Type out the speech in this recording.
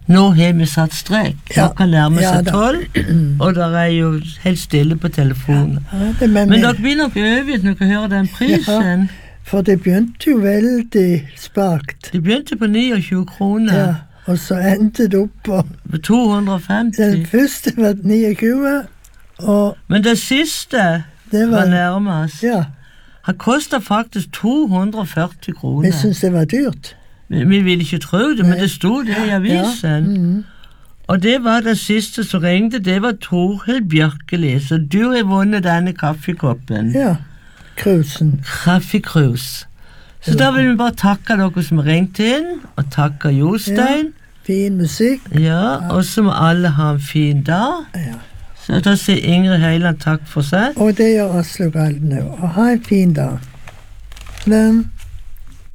Nå har vi satt strek. Klokka nærmer seg da. 12, og der er jo helt stille på telefonen. Men dere blir nok øvet når dere hører den prisen. For det begynte jo veldig spakt. Det begynte på 29 kroner. Ja, og så endte det opp på 250. Den første var 29, og Men det siste var nærmest. Ja. Han kostet faktisk 240 kroner. Jeg synes det var dyrt. Vi ville ikke tro det, men det stod det i avisen. Og det var det siste som ringte, det var Torhild Bjørkeli, så du har vunnet denne kaffekoppen. Ja, krusen. Kaffekrus. Så da vil vi bare takke dere som har ringt inn, og takke Jostein. Fin musikk. Ja, og så må alle ha en fin dag. Ja. Så da sier Ingrid Heiland takk for seg. Og det gjør Aslo Galden nå. Og ha en fin dag. Men